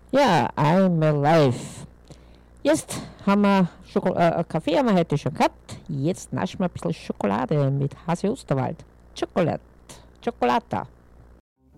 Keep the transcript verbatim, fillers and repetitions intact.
Ja, I'm alive. Jetzt haben wir Schoko äh, Kaffee haben wir heute schon gehabt. Jetzt naschen wir ein bisschen Schokolade mit Hase Osterwald. Schokolade. Schokolata.